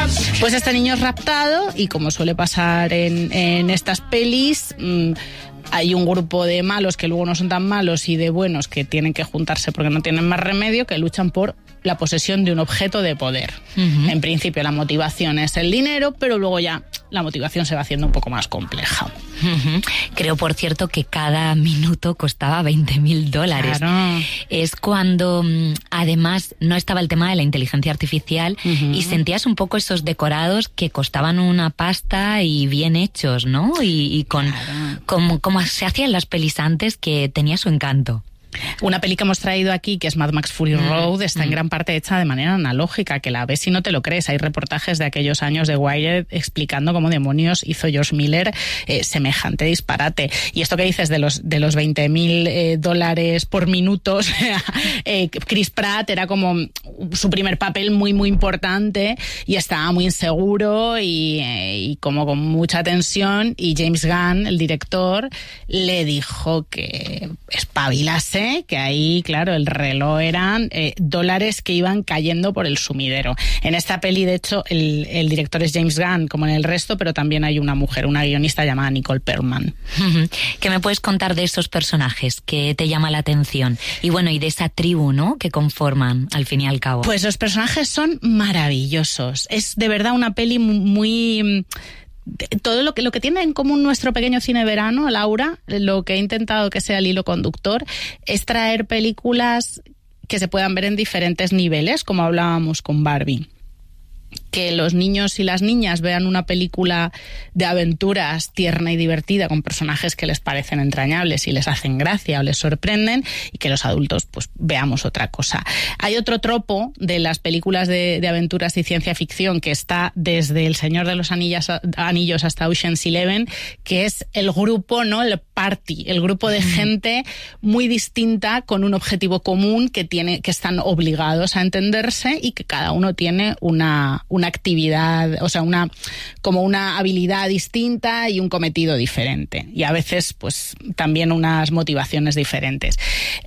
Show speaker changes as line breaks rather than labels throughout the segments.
Pues este niño es raptado y, como suele pasar en estas pelis, hay un grupo de malos que luego no son tan malos y de buenos que tienen que juntarse porque no tienen más remedio, que luchan por la posesión de un objeto de poder. Uh-huh. En principio la motivación es el dinero, pero luego ya la motivación se va haciendo un poco más compleja.
Uh-huh. Creo, por cierto, que cada minuto costaba $20,000.
Claro.
Es cuando, además, no estaba el tema de la inteligencia artificial, uh-huh, y sentías un poco esos decorados que costaban una pasta y bien hechos, ¿no? Y con claro, como se hacían las pelis antes, que tenía su encanto.
Una peli que hemos traído aquí, que es Mad Max Fury Road, está en gran parte hecha de manera analógica, que la ves y no te lo crees. Hay reportajes de aquellos años de Wired explicando cómo demonios hizo George Miller semejante disparate. Y esto que dices de los $20,000 por minuto, Chris Pratt era como su primer papel muy, muy importante y estaba muy inseguro y como con mucha tensión, y James Gunn, el director, le dijo que espabilase, que ahí, claro, el reloj eran dólares que iban cayendo por el sumidero. En esta peli, de hecho, el director es James Gunn, como en el resto, pero también hay una mujer, una guionista llamada Nicole Perlman.
¿Qué me puedes contar de esos personajes que te llama la atención? Y bueno, y de esa tribu, ¿no?, que conforman, al fin y al cabo.
Pues los personajes son maravillosos. Es de verdad una peli muy... Todo lo que tiene en común nuestro pequeño cine verano, Laura, lo que he intentado que sea el hilo conductor, es traer películas que se puedan ver en diferentes niveles, como hablábamos con Barbie. Que los niños y las niñas vean una película de aventuras tierna y divertida con personajes que les parecen entrañables y les hacen gracia o les sorprenden, y que los adultos pues veamos otra cosa. Hay otro tropo de las películas de aventuras y ciencia ficción que está desde El Señor de los Anillos hasta Ocean's 11, que es el grupo, ¿no?, el party, el grupo de gente muy distinta con un objetivo común que están obligados a entenderse y que cada uno tiene una actividad, o sea, una habilidad distinta y un cometido diferente. Y a veces, pues, también unas motivaciones diferentes.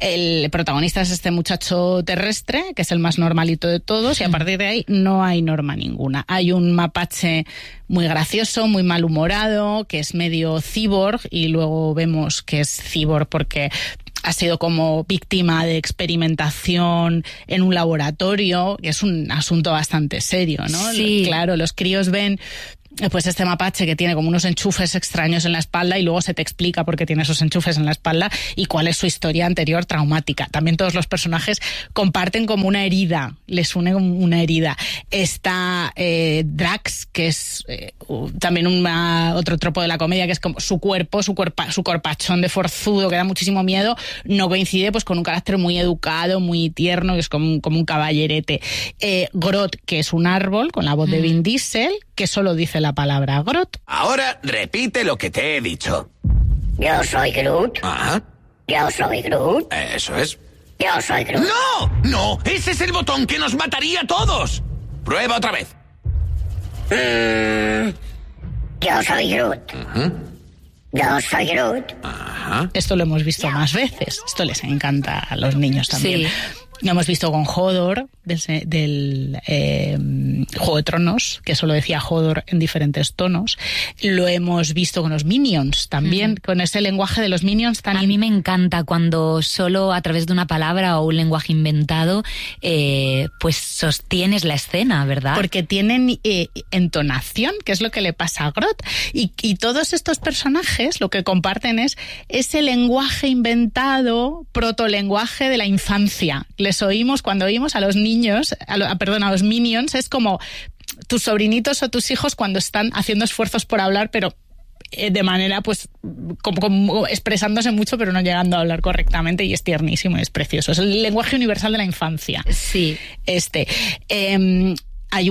El protagonista es este muchacho terrestre, que es el más normalito de todos, y a partir de ahí no hay norma ninguna. Hay un mapache muy gracioso, muy malhumorado, que es medio cyborg, y luego vemos que es cyborg porque ha sido como víctima de experimentación en un laboratorio, que es un asunto bastante serio, ¿no?
Sí.
Claro, los críos ven pues este mapache que tiene como unos enchufes extraños en la espalda, y luego se te explica por qué tiene esos enchufes en la espalda y cuál es su historia anterior traumática. También todos los personajes comparten como una herida, les une como una herida. Está Drax, que es también otro tropo de la comedia, que es como su corpachón de forzudo, que da muchísimo miedo, no coincide pues con un carácter muy educado, muy tierno, que es como un caballerete. Groot, que es un árbol, con la voz de Vin Diesel, que solo dice la palabra Groot.
Ahora repite lo que te he dicho.
Yo soy Groot.
Ajá.
Yo soy Groot.
Eso es.
Yo soy Groot.
¡No! ¡No! ¡Ese es el botón que nos mataría a todos! Prueba otra vez.
Yo soy Groot.
Ajá.
Yo soy Groot.
Ajá.
Esto lo hemos visto más veces. Esto les encanta a los niños también.
Sí.
Lo hemos visto con Hodor, del Juego de Tronos, que solo decía Hodor en diferentes tonos. Lo hemos visto con los Minions también, con ese lenguaje de los Minions tan...
A mí me encanta cuando solo a través de una palabra o un lenguaje inventado pues sostienes la escena, ¿verdad?
Porque tienen entonación, que es lo que le pasa a Groot. Y todos estos personajes lo que comparten es ese lenguaje inventado, protolenguaje de la infancia. Les oímos, cuando oímos a los niños, a los Minions, es como tus sobrinitos o tus hijos cuando están haciendo esfuerzos por hablar, pero de manera, pues, como expresándose mucho, pero no llegando a hablar correctamente, y es tiernísimo y es precioso. Es el lenguaje universal de la infancia.
Sí.
Hay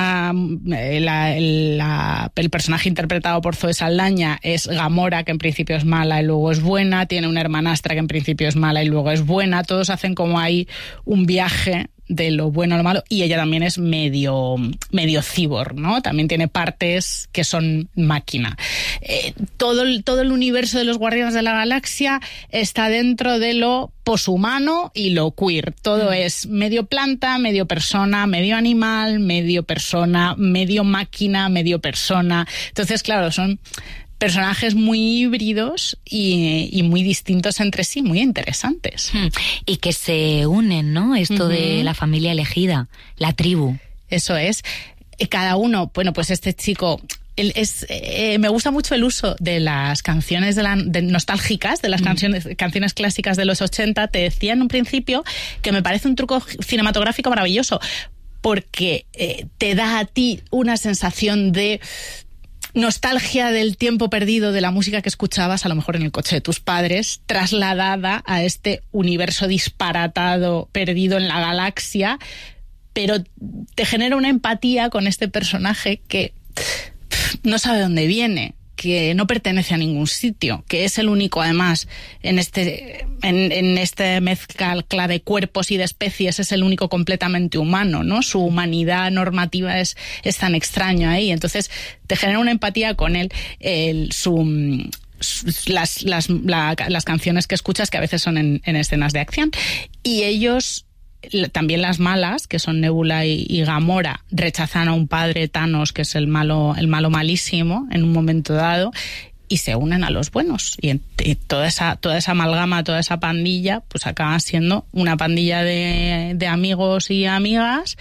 el personaje interpretado por Zoe Saldaña es Gamora, que en principio es mala y luego es buena. Tiene una hermanastra que en principio es mala y luego es buena. Todos hacen como ahí un viaje de lo bueno o lo malo, y ella también es medio cyborg, ¿no? También tiene partes que son máquina. Todo el universo de los Guardianes de la Galaxia está dentro de lo poshumano y lo queer. Todo es medio planta, medio persona, medio animal, medio persona, medio máquina, medio persona. Entonces, claro, son personajes muy híbridos y muy distintos entre sí, muy interesantes.
Y que se unen, ¿no? Esto de la familia elegida, la tribu.
Eso es. Cada uno, bueno, pues este chico... me gusta mucho el uso de las canciones nostálgicas, de las canciones clásicas de los 80. Te decía en un principio que me parece un truco cinematográfico maravilloso, porque te da a ti una sensación de nostalgia del tiempo perdido, de la música que escuchabas a lo mejor en el coche de tus padres, trasladada a este universo disparatado, perdido en la galaxia, pero te genera una empatía con este personaje que no sabe dónde viene, que no pertenece a ningún sitio, que es el único, además, en este mezcla de cuerpos y de especies, es el único completamente humano, ¿no? Su humanidad normativa es tan extraña ahí. Entonces te genera una empatía con él, las canciones que escuchas, que a veces son en escenas de acción, y ellos... También las malas, que son Nebula y Gamora, rechazan a un padre, Thanos, que es el malo malísimo, en un momento dado, y se unen a los buenos. Y toda esa amalgama, toda esa pandilla, pues acaba siendo una pandilla de amigos y amigas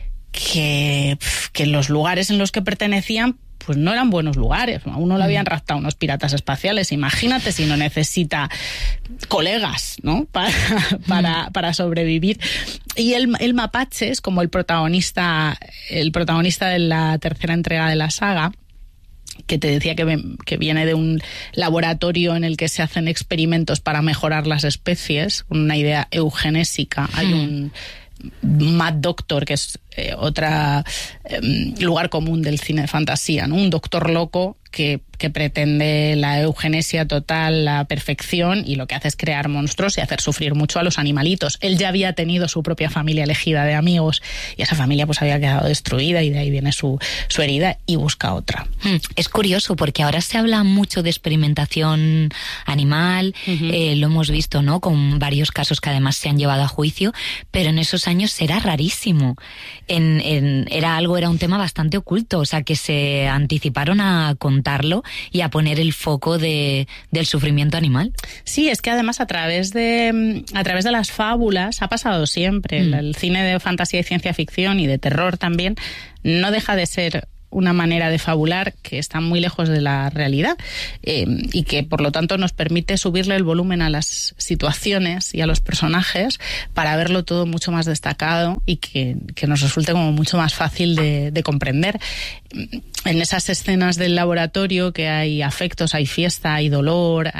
que en los lugares en los que pertenecían, pues no eran buenos lugares. A uno le habían raptado unos piratas espaciales. Imagínate si no necesita colegas, ¿no? Para sobrevivir. Y el mapache es como el protagonista de la tercera entrega de la saga, que te decía que viene de un laboratorio en el que se hacen experimentos para mejorar las especies, con una idea eugenésica. Hay un Mad Doctor, que es otra lugar común del cine de fantasía, ¿no? Un doctor loco que pretende la eugenesia total, la perfección, y lo que hace es crear monstruos y hacer sufrir mucho a los animalitos. Él ya había tenido su propia familia elegida de amigos, y esa familia pues había quedado destruida, y de ahí viene su herida, y busca otra.
Es curioso porque ahora se habla mucho de experimentación animal, lo hemos visto, ¿no? Con varios casos que además se han llevado a juicio, pero en esos años era rarísimo. Era un tema bastante oculto, o sea, que se anticiparon a contarlo y a poner el foco del sufrimiento animal.
Sí, es que además a través de las fábulas ha pasado siempre. El cine de fantasía y ciencia ficción, y de terror también, no deja de ser una manera de fabular que está muy lejos de la realidad, y que por lo tanto nos permite subirle el volumen a las situaciones y a los personajes para verlo todo mucho más destacado, y que nos resulte como mucho más fácil de comprender. En esas escenas del laboratorio que hay afectos, hay fiesta, hay dolor,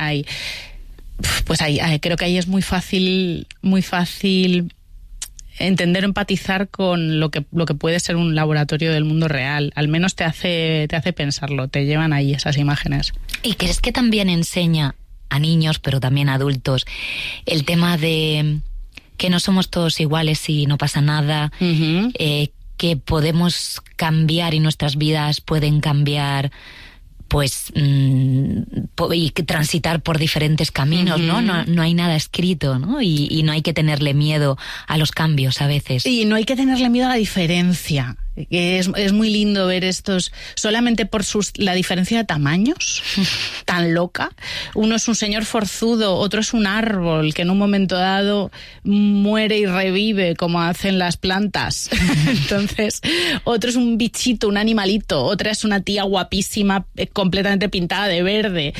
creo que ahí es muy fácil entender, empatizar con lo que puede ser un laboratorio del mundo real. Al menos te hace pensarlo, te llevan ahí esas imágenes.
¿Y crees que también enseña a niños, pero también a adultos, el tema de que no somos todos iguales y no pasa nada, que podemos cambiar y nuestras vidas pueden cambiar, pues, y transitar por diferentes caminos, ¿no? No hay nada escrito, ¿no? Y no hay que tenerle miedo a los cambios a veces.
Y no hay que tenerle miedo a la diferencia. Es muy lindo ver estos, solamente por la diferencia de tamaños, tan loca. Uno es un señor forzudo, otro es un árbol que en un momento dado muere y revive, como hacen las plantas. Entonces, otro es un bichito, un animalito, otra es una tía guapísima, completamente pintada de verde.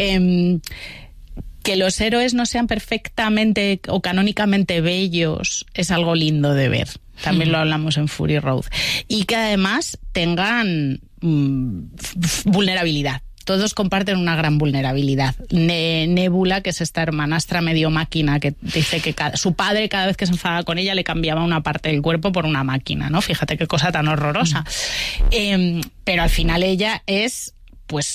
Que los héroes no sean perfectamente o canónicamente bellos es algo lindo de ver. También lo hablamos en Fury Road. Y que además tengan vulnerabilidad. Todos comparten una gran vulnerabilidad. Nebula, que es esta hermanastra medio máquina, que dice que su padre, cada vez que se enfadaba con ella, le cambiaba una parte del cuerpo por una máquina, ¿no? Fíjate qué cosa tan horrorosa. Pero al final ella es, pues,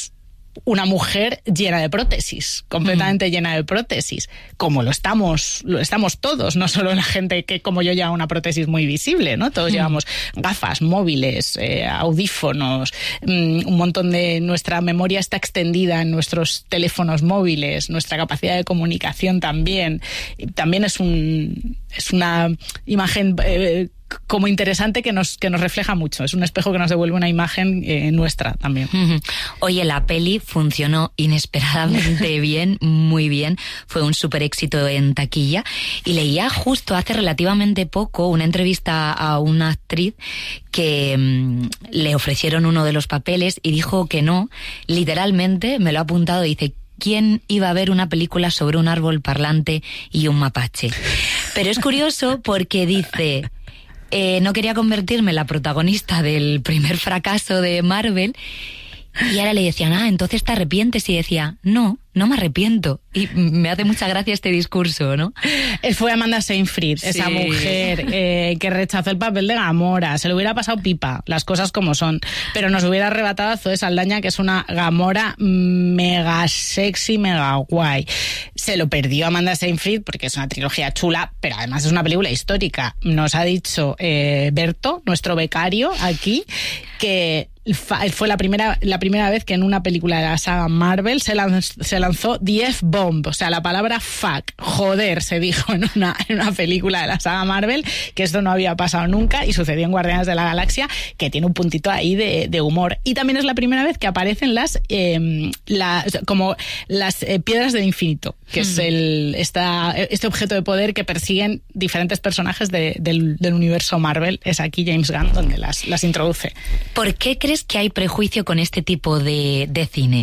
una mujer llena de prótesis, completamente llena de prótesis, como lo estamos todos, no solo la gente que como yo lleva una prótesis muy visible, ¿no? Todos llevamos gafas, móviles, audífonos, un montón de nuestra memoria está extendida en nuestros teléfonos móviles, nuestra capacidad de comunicación también es una imagen como interesante que nos refleja mucho. Es un espejo que nos devuelve una imagen nuestra también.
Oye, la peli funcionó inesperadamente bien, muy bien. Fue un súper éxito en taquilla. Y leía justo hace relativamente poco una entrevista a una actriz que le ofrecieron uno de los papeles y dijo que no. Literalmente, me lo ha apuntado, dice: ¿quién iba a ver una película sobre un árbol parlante y un mapache? Pero es curioso porque dice... no quería convertirme en la protagonista del primer fracaso de Marvel, y ahora le decían, entonces te arrepientes, y decía, no me arrepiento. Y me hace mucha gracia este discurso, ¿no?
Fue Amanda Seyfried, esa mujer que rechazó el papel de Gamora. Se le hubiera pasado pipa, las cosas como son, pero nos hubiera arrebatado a Zoe Saldaña, que es una Gamora mega sexy, mega guay. Se lo perdió Amanda Seyfried porque es una trilogía chula, pero además es una película histórica. Nos ha dicho Berto, nuestro becario aquí, que fue la primera vez que en una película de la saga Marvel se lanzó the F-bomb, o sea, la palabra fuck, joder, se dijo en una película de la saga Marvel, que esto no había pasado nunca y sucedió en Guardianes de la Galaxia, que tiene un puntito ahí de humor. Y también es la primera vez que aparecen las piedras del infinito, que es este objeto de poder que persiguen diferentes personajes del universo Marvel. Es aquí James Gunn donde las introduce.
¿Por qué crees que hay prejuicio con este tipo de cine?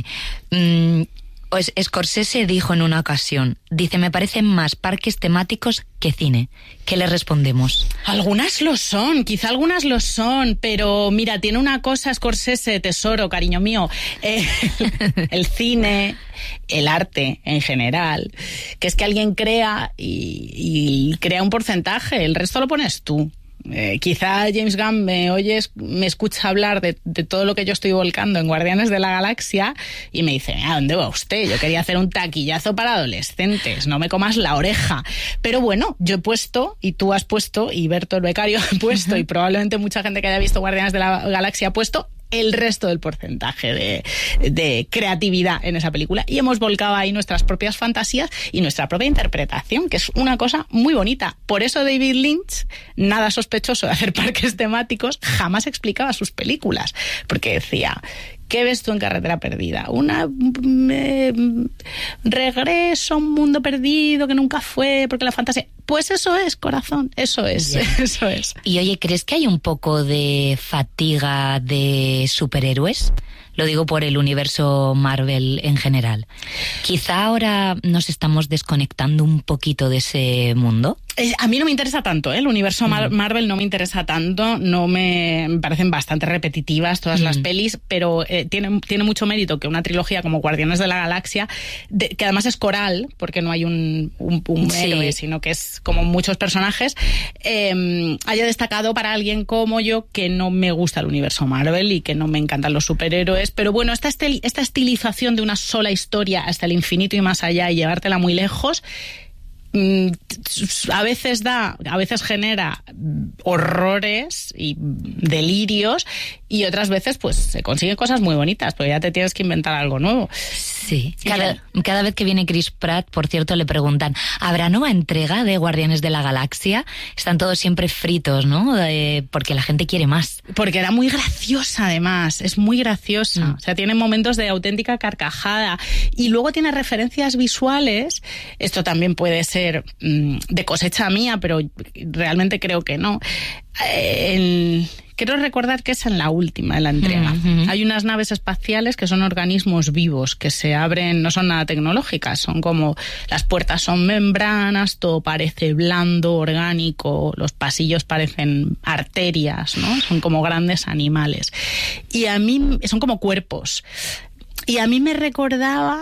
Scorsese dijo en una ocasión, dice, me parecen más parques temáticos que cine. ¿Qué le respondemos?
Algunas lo son, quizá algunas lo son, pero mira, tiene una cosa Scorsese, tesoro, cariño mío, el cine, el arte en general, que es que alguien crea y crea un porcentaje, el resto lo pones tú. Quizá James Gunn me escucha hablar de todo lo que yo estoy volcando en Guardianes de la Galaxia y me dice, ¿a dónde va usted? Yo quería hacer un taquillazo para adolescentes, no me comas la oreja. Pero bueno, yo he puesto, y tú has puesto, y Berto el becario ha puesto, y probablemente mucha gente que haya visto Guardianes de la Galaxia ha puesto el resto del porcentaje de creatividad en esa película, y hemos volcado ahí nuestras propias fantasías y nuestra propia interpretación, que es una cosa muy bonita. Por eso David Lynch, nada sospechoso de hacer parques temáticos, jamás explicaba sus películas, porque decía, ¿qué ves tú en Carretera Perdida? Regreso a un mundo perdido que nunca fue, porque la fantasía... Pues eso es, corazón, eso es, yeah. Eso es.
Y oye, ¿crees que hay un poco de fatiga de superhéroes? Lo digo por el universo Marvel en general. Quizá ahora nos estamos desconectando un poquito de ese mundo.
A mí no me interesa tanto, el universo Marvel no me interesa tanto, me parecen bastante repetitivas todas las pelis, pero tiene mucho mérito que una trilogía como Guardianes de la Galaxia, que además es coral, porque no hay un héroe, sino que es como muchos personajes, haya destacado para alguien como yo, que no me gusta el universo Marvel y que no me encantan los superhéroes. Pero bueno, esta estilización de una sola historia hasta el infinito y más allá y llevártela muy lejos, a veces genera horrores y delirios, y otras veces pues se consiguen cosas muy bonitas, pero ya te tienes que inventar algo nuevo.
Sí, cada vez que viene Chris Pratt, por cierto, le preguntan, ¿habrá nueva entrega de Guardianes de la Galaxia? Están todos siempre fritos, ¿no? Porque la gente quiere más. Porque
era muy graciosa, además, es muy graciosa. O sea, tiene momentos de auténtica carcajada, y luego tiene referencias visuales. Esto también puede ser de cosecha mía, pero realmente creo que no. Quiero recordar que es en la última de la entrega. Hay unas naves espaciales que son organismos vivos que se abren, no son nada tecnológicas, son como, las puertas son membranas, todo parece blando, orgánico, los pasillos parecen arterias, ¿no? Son como grandes animales. Y a mí son como cuerpos. Y a mí me recordaba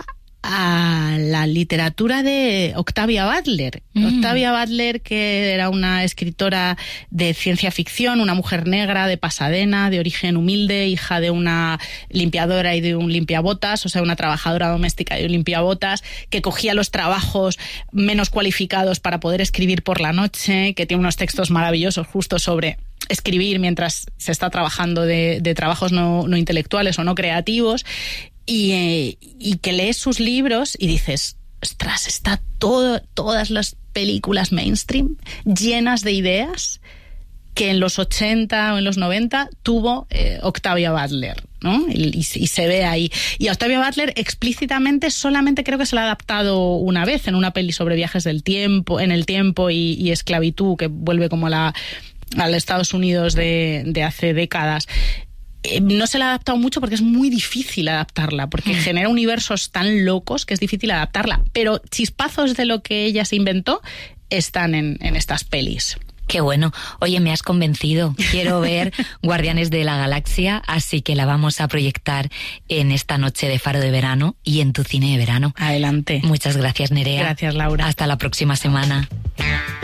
a la literatura de Octavia Butler. Octavia Butler, que era una escritora de ciencia ficción, una mujer negra de Pasadena, de origen humilde, hija de una limpiadora y de un limpiabotas, o sea, una trabajadora doméstica y un limpiabotas, que cogía los trabajos menos cualificados para poder escribir por la noche, que tiene unos textos maravillosos justo sobre escribir mientras se está trabajando de trabajos no intelectuales o no creativos, y que lees sus libros y dices, ostras, está todas las películas mainstream llenas de ideas que en los 80 o en los 90 tuvo Octavia Butler, ¿no? Y se ve ahí. Y a Octavia Butler explícitamente solamente creo que se la ha adaptado una vez en una peli sobre viajes en el tiempo y esclavitud, que vuelve como al Estados Unidos de hace décadas. No se la ha adaptado mucho porque es muy difícil adaptarla, porque genera universos tan locos que es difícil adaptarla. Pero chispazos de lo que ella se inventó están en estas pelis.
Qué bueno. Oye, me has convencido. Quiero ver Guardianes de la Galaxia, así que la vamos a proyectar en esta noche de Faro de Verano y en tu cine de verano.
Adelante.
Muchas gracias, Nerea.
Gracias, Laura.
Hasta la próxima semana.